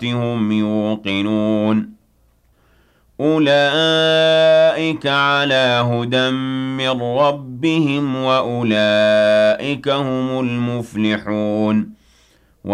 هم يوقنون أولئك على هدى من ربهم وأولئك هم المفلحون